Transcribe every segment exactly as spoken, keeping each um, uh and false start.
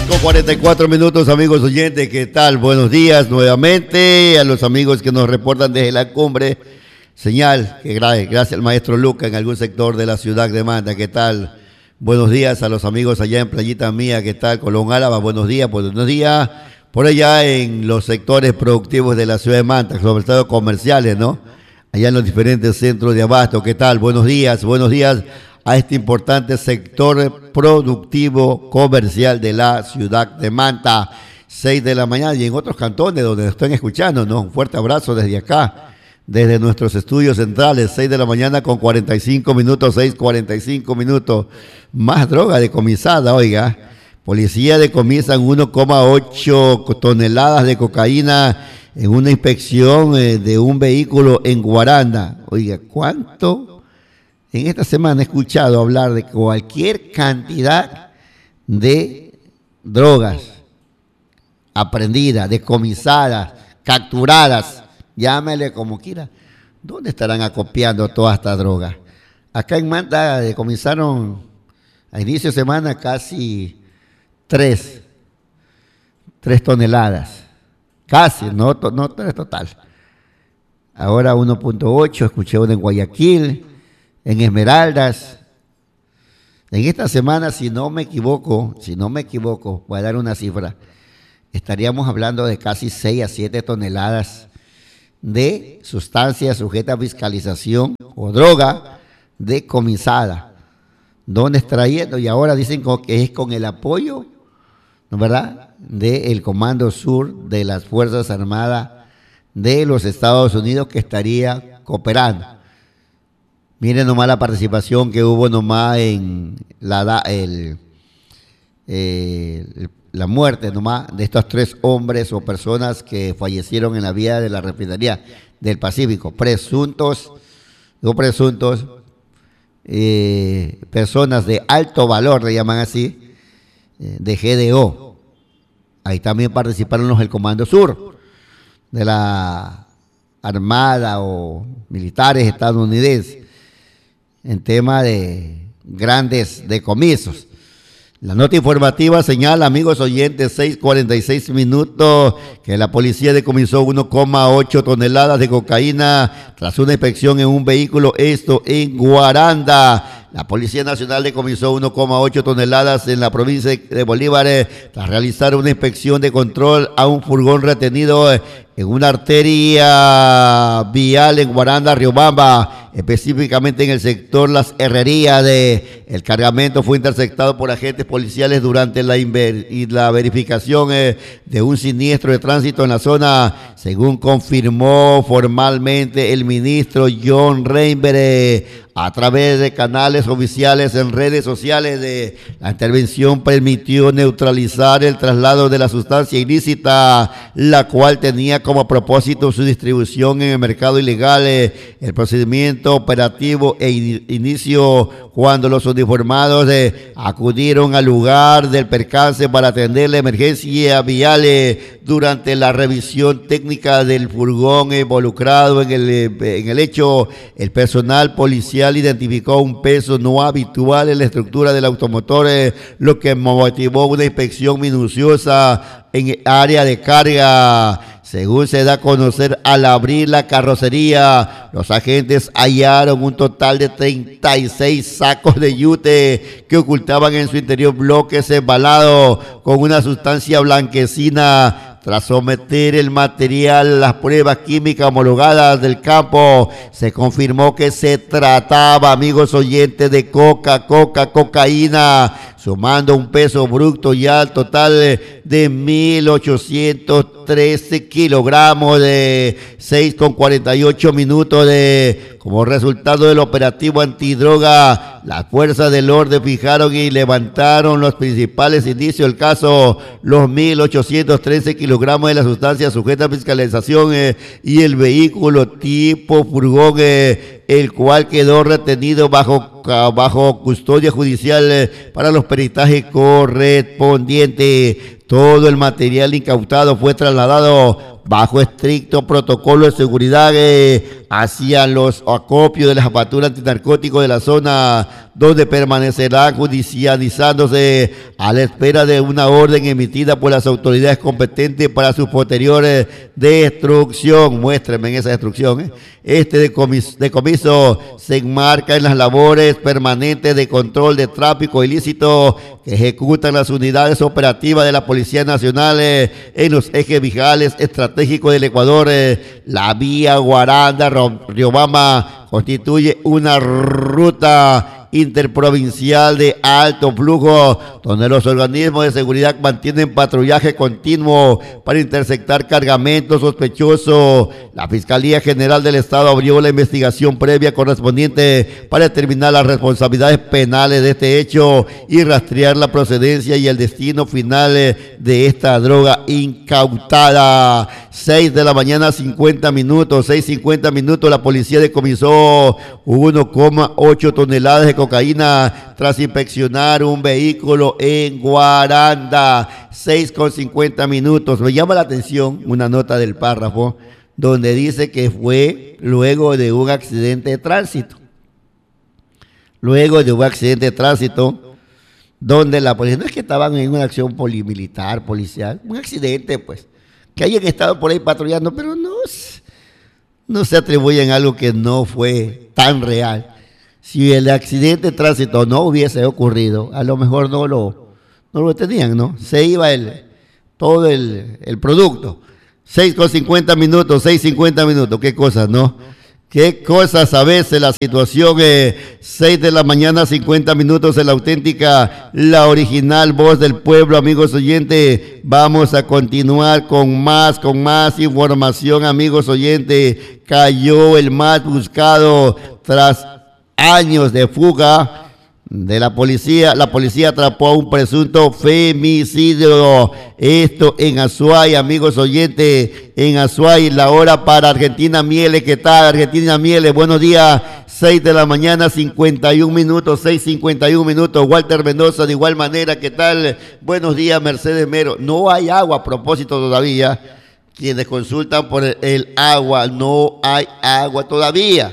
con cuarenta y cuatro minutos, amigos oyentes, ¿qué tal? Buenos días nuevamente a los amigos que nos reportan desde la cumbre. Señal que gracias al maestro Luca en algún sector de la ciudad de Manta, ¿qué tal? Buenos días a los amigos allá en Playita Mía, ¿qué tal? Colón Álava, buenos días, buenos días. Por allá en los sectores productivos de la ciudad de Manta, sobre todo comerciales, ¿no? Allá en los diferentes centros de abasto, ¿qué tal? Buenos días, buenos días a este importante sector productivo comercial de la ciudad de Manta. seis de la mañana y en otros cantones donde nos están escuchando, ¿no? Un fuerte abrazo desde acá, desde nuestros estudios centrales, seis de la mañana con cuarenta y cinco minutos, seis cuarenta y cinco minutos. Más droga decomisada, oiga. Policía decomisan uno coma ocho toneladas de cocaína en una inspección eh, de un vehículo en Guaranda. Oiga, ¿cuánto? En esta semana he escuchado hablar de cualquier cantidad de drogas aprendidas, decomisadas, capturadas, llámele como quiera. ¿Dónde estarán acopiando toda esta droga? Acá en Manta decomisaron a inicio de semana casi tres, tres toneladas, casi, no, no tres total. Ahora uno punto ocho, escuché uno en Guayaquil, en Esmeraldas. En esta semana, si no me equivoco, si no me equivoco, voy a dar una cifra, estaríamos hablando de casi seis a siete toneladas de sustancias sujetas a fiscalización o droga decomisada. ¿Dónde extrayendo? Y ahora dicen que es con el apoyo, ¿no, verdad?, del Comando Sur de las Fuerzas Armadas de los Estados Unidos que estaría cooperando. Miren nomás la participación que hubo nomás en la, el, eh, la muerte nomás de estos tres hombres o personas que fallecieron en la vía de la refinería del Pacífico, presuntos, no presuntos, eh, personas de alto valor, le llaman así, eh, de G D O. Ahí también participaron los del Comando Sur de la Armada o militares estadounidenses en tema de grandes decomisos. La nota informativa señala, amigos oyentes, seis cuarenta y seis minutos, que la policía decomisó uno coma ocho toneladas de cocaína tras una inspección en un vehículo, esto en Guaranda. La Policía Nacional decomisó uno coma ocho toneladas en la provincia de Bolívar eh, tras realizar una inspección de control a un furgón retenido eh, en una arteria vial en Guaranda, Riobamba, específicamente en el sector Las Herrerías. De, el cargamento fue interceptado por agentes policiales durante la, inver, y la verificación eh, de un siniestro de tránsito en la zona, según confirmó formalmente el ministro John Reinberg eh, a través de canales oficiales en redes sociales. De la intervención permitió neutralizar el traslado de la sustancia ilícita, la cual tenía como propósito su distribución en el mercado ilegal. El procedimiento operativo e inicio cuando los uniformados eh, acudieron al lugar del percance para atender la emergencia vial. Eh, durante la revisión técnica del furgón involucrado en el, eh, en el hecho, el personal policial identificó un peso no habitual en la estructura del automotor, eh, lo que motivó una inspección minuciosa en el área de carga. Según se da a conocer, al abrir la carrocería, los agentes hallaron un total de treinta y seis sacos de yute que ocultaban en su interior bloques embalados con una sustancia blanquecina. Tras someter el material a las pruebas químicas homologadas del campo, se confirmó que se trataba, amigos oyentes, de coca, coca, cocaína, sumando un peso bruto ya al total de mil ochocientos trece kilogramos de seis con cuarenta y ocho minutos. De como resultado del operativo antidroga, las fuerzas del orden fijaron y levantaron los principales indicios del caso, los mil ochocientos trece kilogramos de la sustancia sujeta a fiscalización eh, y el vehículo tipo furgón, eh, el cual quedó retenido bajo, bajo custodia judicial eh, para los peritajes correspondientes. Todo el material incautado fue trasladado bajo estricto protocolo de seguridad eh, hacia los acopios de la jefatura antinarcótico de la zona donde permanecerán judicializándose a la espera de una orden emitida por las autoridades competentes para su posterior eh, destrucción. Muéstrenme esa destrucción. ¿eh? Este decomiso, decomiso se enmarca en las labores permanentes de control de tráfico ilícito que ejecutan las unidades operativas de la Policía Nacional eh, en los ejes viales estratégicos del Ecuador. Eh, la vía Guaranda-Riobamba constituye una ruta interprovincial de alto flujo, donde los organismos de seguridad mantienen patrullaje continuo para interceptar cargamentos sospechosos. La Fiscalía General del Estado abrió la investigación previa correspondiente para determinar las responsabilidades penales de este hecho y rastrear la procedencia y el destino final de esta droga incautada. seis de la mañana, cincuenta minutos, seis cincuenta minutos, la policía decomisó uno coma ocho toneladas de cocaína tras inspeccionar un vehículo en Guaranda. seis con cincuenta minutos. Me llama la atención una nota del párrafo donde dice que fue luego de un accidente de tránsito. Luego de un accidente de tránsito donde la policía, no es que estaban en una acción polimilitar, policial, un accidente pues, que hayan estado por ahí patrullando, pero no, no se atribuyen a algo que no fue tan real. Si el accidente de tránsito no hubiese ocurrido, a lo mejor no lo, no lo tenían, ¿no? Se iba el, todo el, el producto. seis con cincuenta minutos, seis cincuenta minutos, qué cosas, ¿no? Qué cosas a veces la situación, eh, seis de la mañana, cincuenta minutos en la auténtica, la original voz del pueblo, amigos oyentes. Vamos a continuar con más, con más información, amigos oyentes. Cayó el más buscado tras años de fuga de la policía. La policía atrapó a un presunto femicidio. Esto en Azuay, amigos oyentes, en Azuay. La hora para Argentina Mieles. ¿Qué tal, Argentina Mieles? Buenos días. seis de la mañana, cincuenta y un minutos, seis cincuenta y un minutos. Walter Mendoza, de igual manera, ¿qué tal? Buenos días, Mercedes Mero. No hay agua a propósito todavía. Quienes consultan por el, el agua, no hay agua todavía.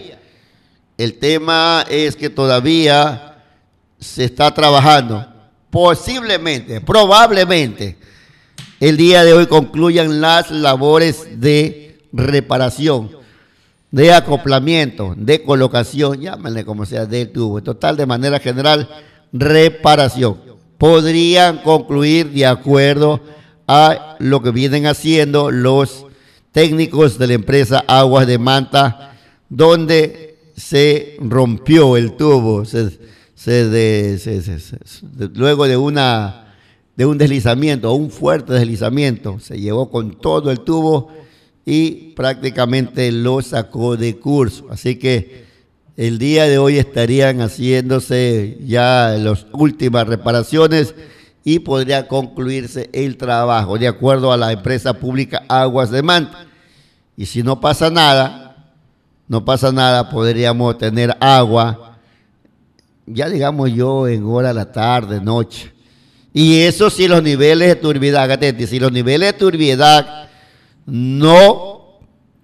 El tema es que todavía se está trabajando. Posiblemente, probablemente, el día de hoy concluyan las labores de reparación, de acoplamiento, de colocación, llámenle como sea, del tubo. En total, de manera general, reparación. Podrían concluir de acuerdo a lo que vienen haciendo los técnicos de la empresa Aguas de Manta, donde se rompió el tubo, se, se de, se, se, se, de, luego de, una, de un deslizamiento, un fuerte deslizamiento, se llevó con todo el tubo y prácticamente lo sacó de curso. Así que el día de hoy estarían haciéndose ya las últimas reparaciones y podría concluirse el trabajo, de acuerdo a la empresa pública Aguas de Manta. Y si no pasa nada, no pasa nada, podríamos tener agua, ya digamos yo, en hora de la tarde, noche. Y eso si los niveles de turbiedad, Gatete, si los niveles de turbiedad no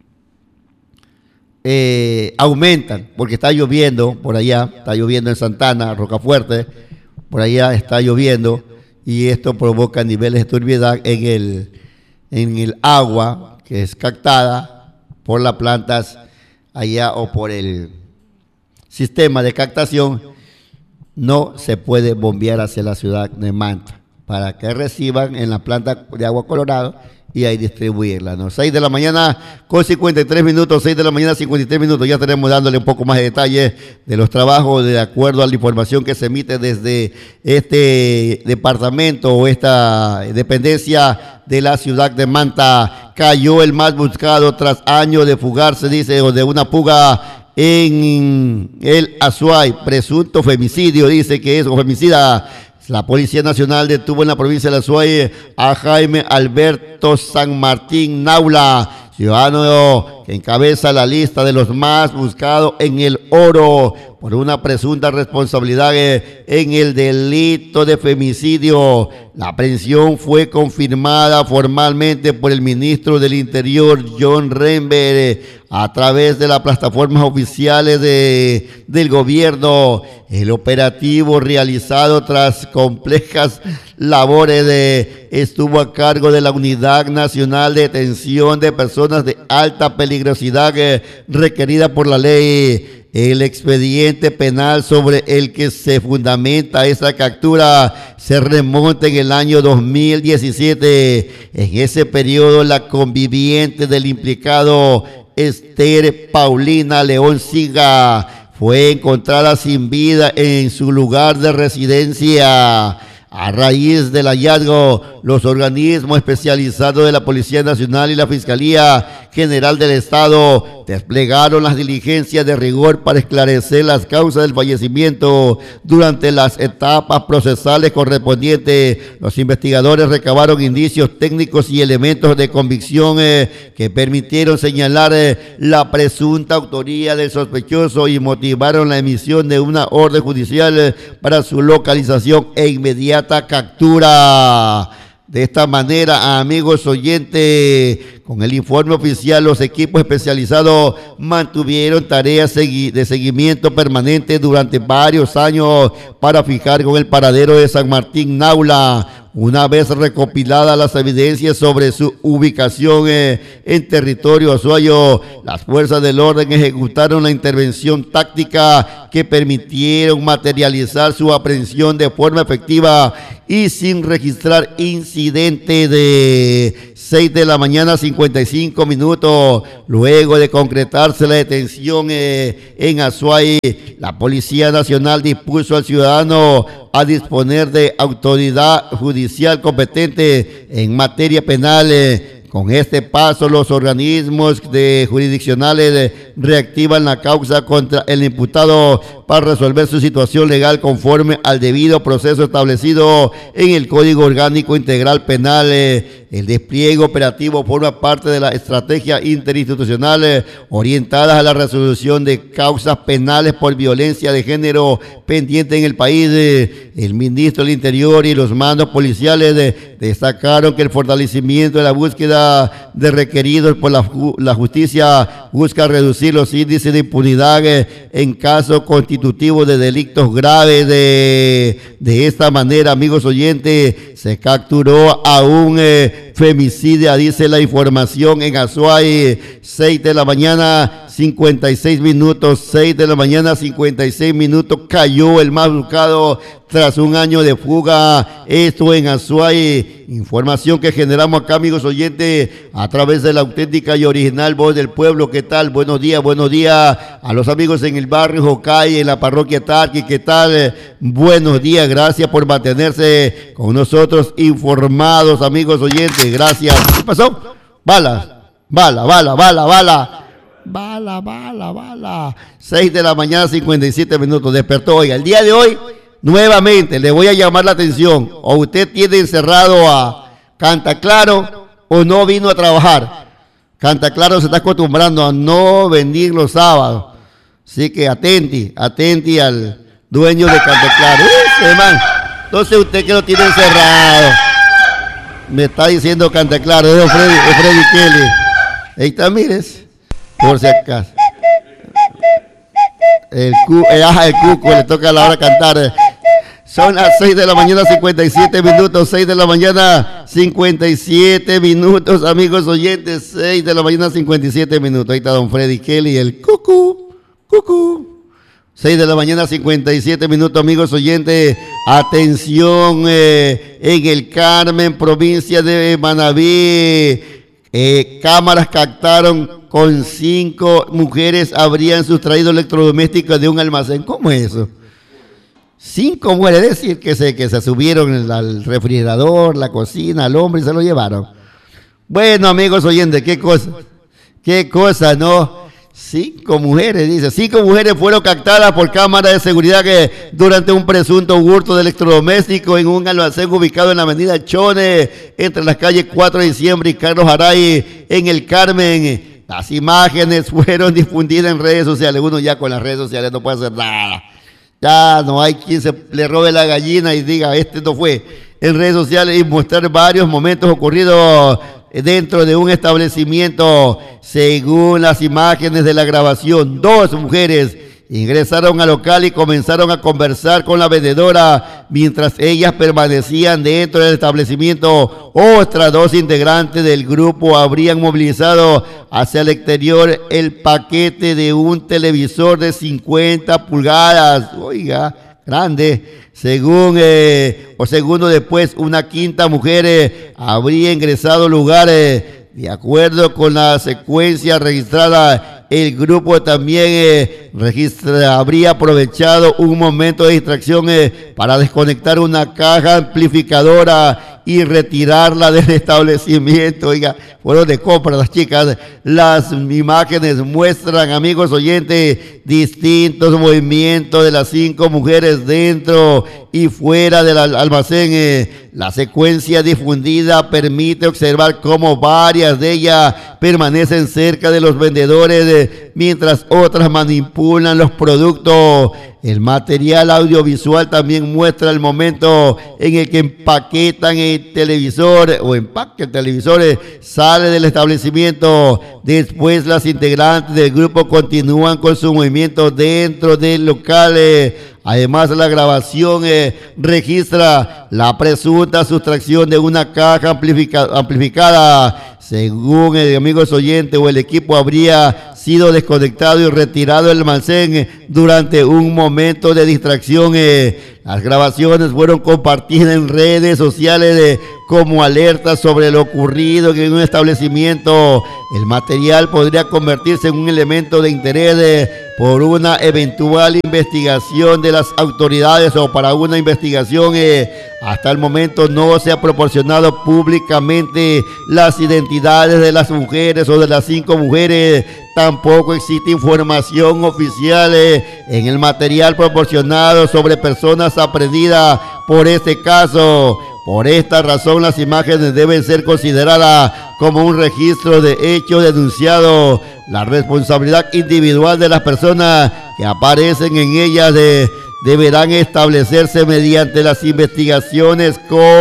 eh, aumentan, porque está lloviendo por allá, está lloviendo en Santana, Rocafuerte, por allá está lloviendo, y esto provoca niveles de turbiedad en el, en el agua que es captada por las plantas allá o por el sistema de captación, no se puede bombear hacia la ciudad de Manta para que reciban en la planta de agua Colorado y ahí distribuirla, ¿no? seis de la mañana con cincuenta y tres minutos, seis de la mañana cincuenta y tres minutos, ya tenemos dándole un poco más de detalles de los trabajos de acuerdo a la información que se emite desde este departamento o esta dependencia de la ciudad de Manta. Cayó el más buscado tras años de fugarse, dice, o de una fuga en el Azuay, presunto femicidio, dice que es o femicida. La Policía Nacional detuvo en la provincia de Azuay a Jaime Alberto San Martín Naula, ciudadano que encabeza la lista de los más buscados en el oro por una presunta responsabilidad en el delito de femicidio. La aprehensión fue confirmada formalmente por el ministro del Interior, John Renber, a través de las plataformas oficiales de, del gobierno. El operativo, realizado tras complejas labores de, estuvo a cargo de la Unidad Nacional de Detención de Personas de Alta Peligrosidad eh, requerida por la ley. El expediente penal sobre el que se fundamenta esa captura se remonta en el año dos mil diecisiete. En ese periodo, la conviviente del implicado, Esther Paulina León Siga, fue encontrada sin vida en su lugar de residencia. A raíz del hallazgo, los organismos especializados de la Policía Nacional y la Fiscalía General del Estado desplegaron las diligencias de rigor para esclarecer las causas del fallecimiento. Durante las etapas procesales correspondientes, los investigadores recabaron indicios técnicos y elementos de convicción eh, que permitieron señalar eh, la presunta autoría del sospechoso y motivaron la emisión de una orden judicial eh, para su localización e inmediata captura. De esta manera, amigos oyentes, con el informe oficial, los equipos especializados mantuvieron tareas de seguimiento permanente durante varios años para fijar con el paradero de San Martín Naula. Una vez recopiladas las evidencias sobre su ubicación eh, en territorio azuayo, las fuerzas del orden ejecutaron la intervención táctica que permitieron materializar su aprehensión de forma efectiva y sin registrar incidente. De seis de la mañana cincuenta y cinco minutos, luego de concretarse la detención eh, en Azuay, la Policía Nacional dispuso al ciudadano a disponer de autoridad judicial competente en materia penal. Eh, Con este paso, los organismos de jurisdiccionales reactivan la causa contra el imputado para resolver su situación legal conforme al debido proceso establecido en el Código Orgánico Integral Penal. El despliegue operativo forma parte de la estrategia interinstitucional orientada a la resolución de causas penales por violencia de género pendiente en el país. El ministro del Interior y los mandos policiales destacaron que el fortalecimiento de la búsqueda de requeridos por la, la justicia busca reducir los índices de impunidad eh, en casos constitutivos de delitos graves. De, de esta manera, amigos oyentes, se capturó a un eh, femicida, dice la información, en Azuay. Seis de la mañana cincuenta y seis minutos, seis de la mañana cincuenta y seis minutos, cayó el más buscado tras un año de fuga. Esto en Azuay. Información que generamos acá, amigos oyentes, a través de la auténtica y original voz del pueblo. ¿Qué tal? Buenos días, buenos días a los amigos en el barrio Jocay, en la parroquia Tarqui. ¿Qué tal? Buenos días, gracias por mantenerse con nosotros informados, amigos oyentes. Gracias. ¿Qué pasó? Balas, bala, bala, bala, bala. Bala, bala, bala. seis de la mañana, cincuenta y siete minutos. Despertó. Oiga, el día de hoy, nuevamente, le voy a llamar la atención. O usted tiene encerrado a Canta Claro o no vino a trabajar. Canta Claro se está acostumbrando a no venir los sábados. Así que atenti, atenti al dueño de Canta Claro. Ese man. Entonces usted que lo tiene encerrado. Me está diciendo Canta Claro, es Freddy, es Freddy Kelly. Ahí está, mires. Por si acaso. El, cu, el aja del cuco, le toca a la hora cantar. Son las seis de la mañana, cincuenta y siete minutos. seis de la mañana, cincuenta y siete minutos, amigos oyentes. seis de la mañana, cincuenta y siete minutos. Ahí está don Freddy Kelly, el cucu, cucu. seis de la mañana, cincuenta y siete minutos, amigos oyentes. Atención, eh, en el Carmen, provincia de Manabí. Eh, cámaras captaron con cinco mujeres habrían sustraído electrodomésticos de un almacén. ¿Cómo es eso? Cinco mujeres, es decir, que se, que se subieron al refrigerador, la cocina, al hombre y se lo llevaron. Bueno, amigos oyentes, qué cosa, qué cosa, ¿no? Cinco mujeres, dice, cinco mujeres fueron captadas por cámaras de seguridad que durante un presunto hurto de electrodomésticos en un almacén ubicado en la avenida Chone, entre las calles cuatro de diciembre y Carlos Aray, en el Carmen. Las imágenes fueron difundidas en redes sociales. Uno ya con las redes sociales no puede hacer nada. Ya no hay quien se le robe la gallina y diga, este no fue. En redes sociales y mostrar varios momentos ocurridos dentro de un establecimiento. Según las imágenes de la grabación, dos mujeres ingresaron al local y comenzaron a conversar con la vendedora mientras ellas permanecían dentro del establecimiento. Otras dos integrantes del grupo habrían movilizado hacia el exterior el paquete de un televisor de cincuenta pulgadas. Oiga, grande. Según eh, o segundo después, una quinta mujer eh, habría ingresado al lugar. Eh, de acuerdo con la secuencia registrada, el grupo también eh, registra, habría aprovechado un momento de distracción eh, para desconectar una caja amplificadora y retirarla del establecimiento. Oiga, fueron de compra las chicas. Las imágenes muestran, amigos oyentes, distintos movimientos de las cinco mujeres dentro y fuera del almacén. Eh, la secuencia difundida permite observar cómo varias de ellas permanecen cerca de los vendedores eh, mientras otras manipulan los productos. El material audiovisual también muestra el momento en el que empaquetan el televisor o empaque el televisor, eh, sale del establecimiento. Después las integrantes del grupo continúan con su movimiento dentro del local. Eh. Además, la grabación eh, registra la presunta sustracción de una caja amplifica, amplificada. Según el amigos oyentes, o el equipo habría sido desconectado y retirado del almacén durante un momento de distracción. Eh, las grabaciones fueron compartidas en redes sociales eh, como alertas sobre lo ocurrido en un establecimiento. El material podría convertirse en un elemento de interés eh, por una eventual investigación de las autoridades o para una investigación. Eh, hasta el momento no se ha proporcionado públicamente las identidades de las mujeres o de las cinco mujeres. Tampoco existe información oficial eh, en el material proporcionado sobre personas aprendidas por este caso. Por esta razón, las imágenes deben ser consideradas como un registro de hechos denunciados. La responsabilidad individual de las personas que aparecen en ellas de, deberán establecerse mediante las investigaciones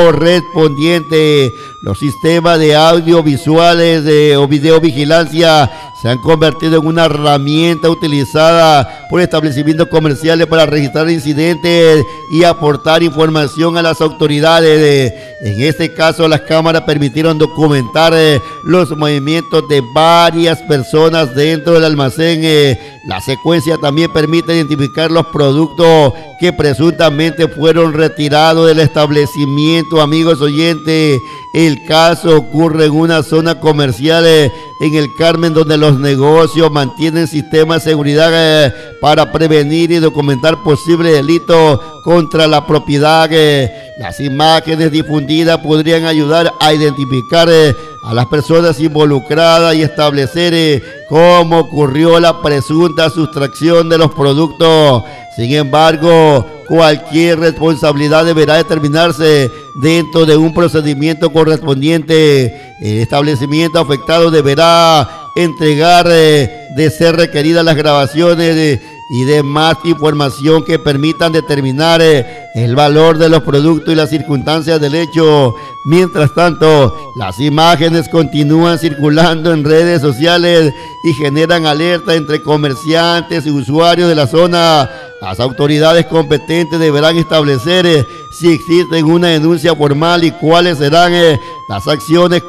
correspondientes. Los sistemas de audiovisuales de, o videovigilancia se han convertido en una herramienta utilizada por establecimientos comerciales para registrar incidentes y aportar información a las autoridades. En este caso, las cámaras permitieron documentar eh, los movimientos de varias personas dentro del almacén. Eh, la secuencia también permite identificar los productos que presuntamente fueron retirados del establecimiento. Amigos oyentes, el caso ocurre en una zona comercial eh, en el Carmen, donde los negocios mantienen sistemas de seguridad eh, para prevenir y documentar posibles delitos contra la propiedad. Eh. Las imágenes difundidas podrían ayudar a identificar eh, a las personas involucradas y establecer eh, cómo ocurrió la presunta sustracción de los productos. Sin embargo, cualquier responsabilidad deberá determinarse dentro de un procedimiento correspondiente. El establecimiento afectado deberá entregar, eh, de ser requeridas, las grabaciones eh, y demás información que permitan determinar eh, el valor de los productos y las circunstancias del hecho. Mientras tanto, las imágenes continúan circulando en redes sociales y generan alerta entre comerciantes y usuarios de la zona. Las autoridades competentes deberán establecer eh, si existe una denuncia formal y cuáles serán eh, las acciones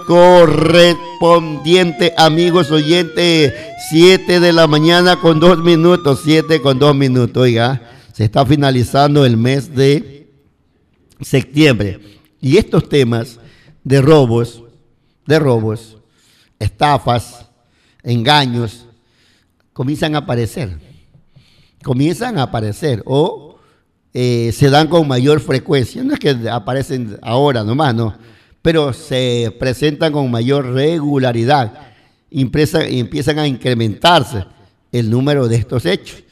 correspondientes. Amigos oyentes, siete de la mañana con dos minutos, siete con dos minutos. Oiga, se está finalizando el mes de septiembre y estos temas de robos, de robos, estafas, engaños, comienzan a aparecer. comienzan a aparecer o eh, se dan con mayor frecuencia. No es que aparecen ahora nomás, no, pero se presentan con mayor regularidad. Impresa, empiezan a incrementarse el número de estos hechos.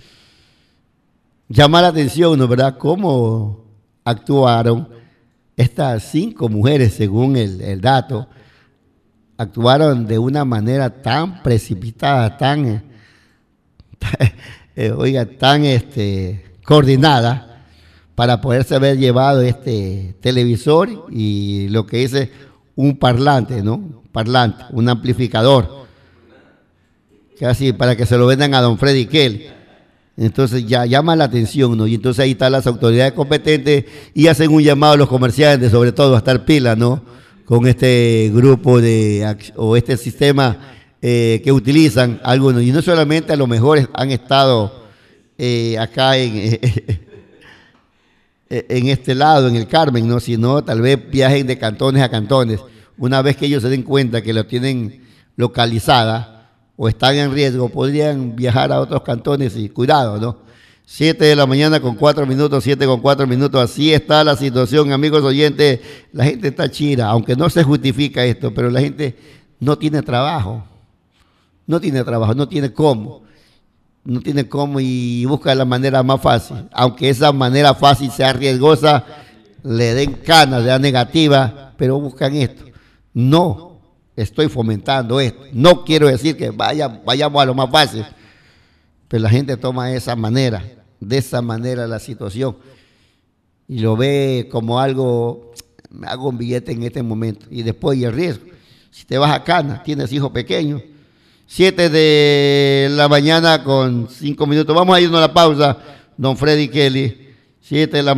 Llama la atención, ¿no, verdad?, cómo actuaron estas cinco mujeres, según el, el dato, actuaron de una manera tan precipitada, tan, eh, oiga, tan este, coordinada para poderse haber llevado este televisor y lo que dice un parlante, ¿no? Parlante, un amplificador, casi para que se lo vendan a don Freddy Kelly. Entonces ya llama la atención, ¿no? Y entonces ahí están las autoridades competentes y hacen un llamado a los comerciantes, sobre todo a estar pilas, ¿no? Con este grupo de, o este sistema eh, que utilizan algunos. Y no solamente a los mejores han estado eh, acá en, en este lado, en el Carmen, ¿no? Sino tal vez viajen de cantones a cantones. Una vez que ellos se den cuenta que lo tienen localizada, o están en riesgo, podrían viajar a otros cantones y cuidado, ¿no? Siete de la mañana con cuatro minutos, siete con cuatro minutos, así está la situación, amigos oyentes. La gente está chira, aunque no se justifica esto, pero la gente no tiene trabajo, no tiene trabajo, no tiene cómo, no tiene cómo y busca la manera más fácil, aunque esa manera fácil sea riesgosa, le den canas, le dan negativa, pero buscan esto. No estoy fomentando esto. No quiero decir que vaya, vayamos a lo más fácil, pero la gente toma de esa manera, de esa manera la situación y lo ve como algo, me hago un billete en este momento y después y el riesgo. Si te vas a Cana, tienes hijos pequeños, siete de la mañana con cinco minutos, vamos a irnos a la pausa, don Freddy Kelly, siete de la